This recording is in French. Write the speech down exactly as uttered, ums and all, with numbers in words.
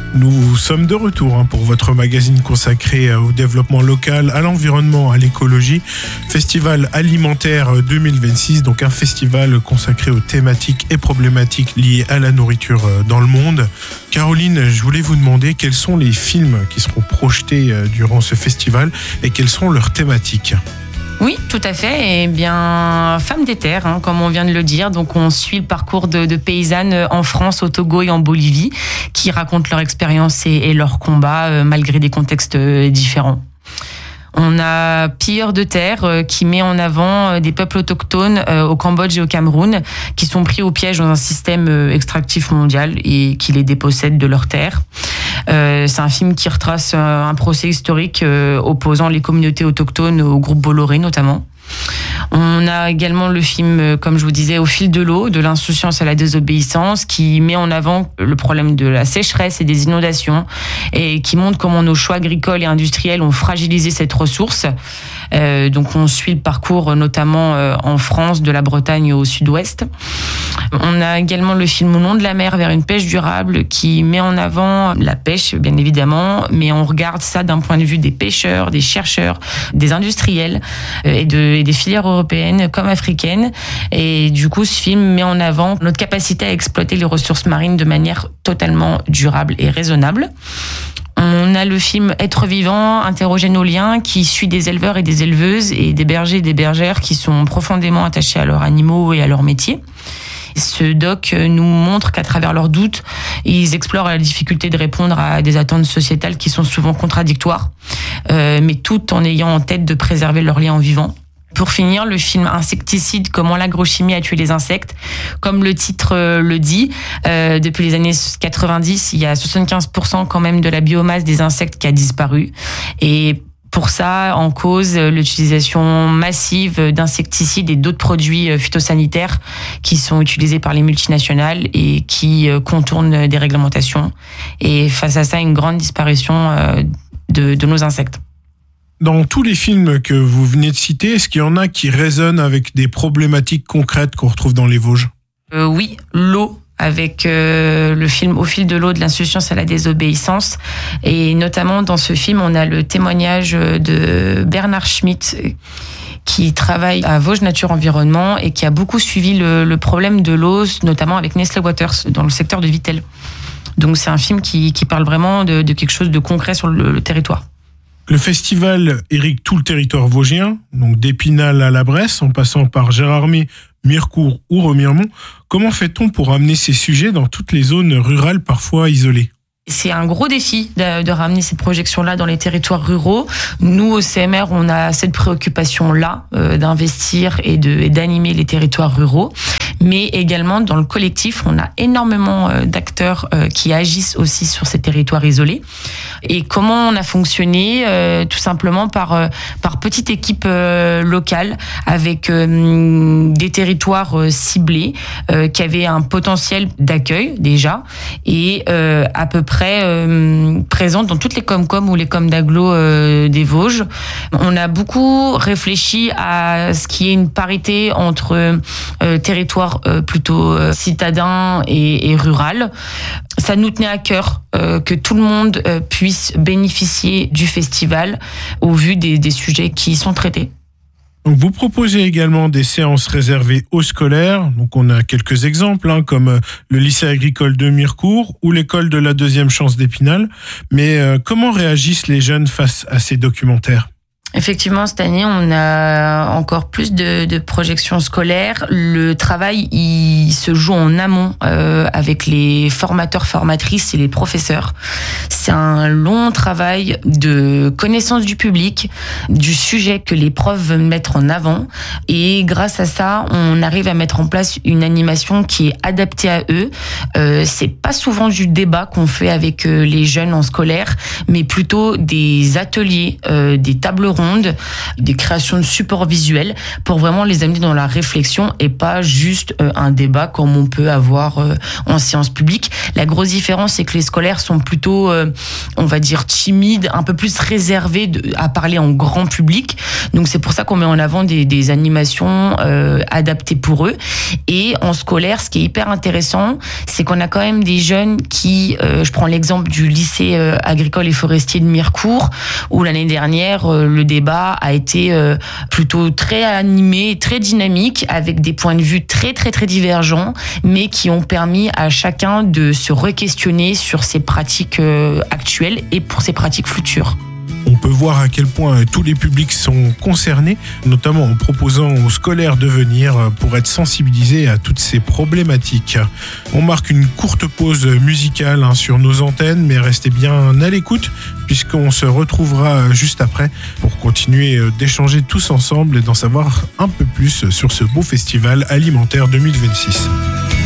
Nous sommes de retour hein, pour votre magazine consacré au développement local, à l'environnement, à l'écologie. Festival alimentaire deux mille vingt-six, donc un festival consacré aux thématiques et problématiques liées à la nourriture dans le monde. Caroline, je voulais vous demander quels sont les films qui seront projetés durant ce festival et quelles sont leurs thématiques. Oui, tout à fait. Eh bien, Femmes des terres, hein, comme on vient de le dire. Donc, on suit le parcours de, de paysannes en France, au Togo et en Bolivie, qui racontent leur expérience et, et leur combat euh, malgré des contextes euh, différents. On a Pilleurs de terre euh, qui met en avant euh, des peuples autochtones euh, au Cambodge et au Cameroun qui sont pris au piège dans un système euh, extractif mondial et qui les dépossède de leurs terres. Euh, c'est un film qui retrace euh, un procès historique euh, opposant les communautés autochtones au groupe Bolloré notamment. On a également le film, comme je vous disais, Au fil de l'eau, de l'insouciance à la désobéissance, qui met en avant le problème de la sécheresse et des inondations et qui montre comment nos choix agricoles et industriels ont fragilisé cette ressource. Euh, donc on suit le parcours notamment euh, en France, de la Bretagne au sud-ouest. On a également le film Au nom de la mer vers une pêche durable qui met en avant la pêche, bien évidemment, mais on regarde ça d'un point de vue des pêcheurs, des chercheurs, des industriels et, de, et des filières européennes comme africaines. Et du coup, ce film met en avant notre capacité à exploiter les ressources marines de manière totalement durable et raisonnable. On a le film Être vivant, interrogé nos liens, qui suit des éleveurs et des éleveuses et des bergers et des bergères qui sont profondément attachés à leurs animaux et à leur métier. Ce doc nous montre qu'à travers leurs doutes, ils explorent la difficulté de répondre à des attentes sociétales qui sont souvent contradictoires, euh, mais tout en ayant en tête de préserver leurs liens en vivant. Pour finir, le film Insecticide, comment l'agrochimie a tué les insectes. Comme le titre le dit, euh, depuis les années quatre-vingt-dix, il y a soixante-quinze pour cent quand même de la biomasse des insectes qui a disparu. Et pour ça, en cause l'utilisation massive d'insecticides et d'autres produits phytosanitaires qui sont utilisés par les multinationales et qui contournent des réglementations. Et face à ça, une grande disparition de, de nos insectes. Dans tous les films que vous venez de citer, est-ce qu'il y en a qui résonnent avec des problématiques concrètes qu'on retrouve dans les Vosges ? euh, Oui, l'eau, avec euh, le film Au fil de l'eau, de l'insouciance à la désobéissance. Et notamment dans ce film, on a le témoignage de Bernard Schmitt, qui travaille à Vosges Nature Environnement et qui a beaucoup suivi le, le problème de l'eau, notamment avec Nestlé Waters, dans le secteur de Vittel. Donc c'est un film qui, qui parle vraiment de, de quelque chose de concret sur le, le territoire. Le festival irrigue tout le territoire vosgien, donc d'Épinal à la Bresse, en passant par Gérardmer, Mirecourt ou Remiremont. Comment fait-on pour amener ces sujets dans toutes les zones rurales parfois isolées ? C'est un gros défi de, de ramener cette projection-là dans les territoires ruraux. Nous, au C M R, on a cette préoccupation-là euh, d'investir et, de, et d'animer les territoires ruraux. Mais également, dans le collectif, on a énormément euh, d'acteurs euh, qui agissent aussi sur ces territoires isolés. Et comment on a fonctionné ? euh, Tout simplement par, euh, par petite équipe euh, locale avec euh, des territoires euh, ciblés euh, qui avaient un potentiel d'accueil déjà et euh, à peu près Euh, présente dans toutes les Comcom ou les Com d'agglo euh, des Vosges. On a beaucoup réfléchi à ce qui est une parité entre euh, territoire euh, plutôt euh, citadin et, et rural. Ça nous tenait à cœur euh, que tout le monde euh, puisse bénéficier du festival au vu des, des sujets qui y sont traités. Donc vous proposez également des séances réservées aux scolaires. Donc on a quelques exemples, hein, comme le lycée agricole de Mirecourt ou l'école de la deuxième chance d'Épinal. Mais euh, comment réagissent les jeunes face à ces documentaires ? Effectivement, cette année, on a encore plus de, de projections scolaires. Le travail, il se joue en amont euh, avec les formateurs, formatrices et les professeurs. C'est un long travail de connaissance du public, du sujet que les profs veulent mettre en avant. Et grâce à ça, on arrive à mettre en place une animation qui est adaptée à eux. Euh, c'est pas souvent du débat qu'on fait avec les jeunes en scolaire, mais plutôt des ateliers, euh, des tables rondes rondes, des créations de supports visuels pour vraiment les amener dans la réflexion et pas juste euh, un débat comme on peut avoir euh, en séance publique. La grosse différence, c'est que les scolaires sont plutôt, euh, on va dire, timides, un peu plus réservés de, à parler en grand public. Donc c'est pour ça qu'on met en avant des, des animations euh, adaptées pour eux. Et en scolaire, ce qui est hyper intéressant, c'est qu'on a quand même des jeunes qui, euh, je prends l'exemple du lycée euh, agricole et forestier de Mirecourt, où l'année dernière, euh, le débat a été euh, plutôt très animé, très dynamique, avec des points de vue très très très divergents, mais qui ont permis à chacun de se re-questionner sur ses pratiques euh, actuelles et pour ses pratiques futures. On peut voir à quel point tous les publics sont concernés, notamment en proposant aux scolaires de venir pour être sensibilisés à toutes ces problématiques. On marque une courte pause musicale hein, sur nos antennes, mais restez bien à l'écoute puisqu'on se retrouvera juste après pour continuer d'échanger tous ensemble et d'en savoir un peu plus sur ce beau festival alimentaire deux mille vingt-six.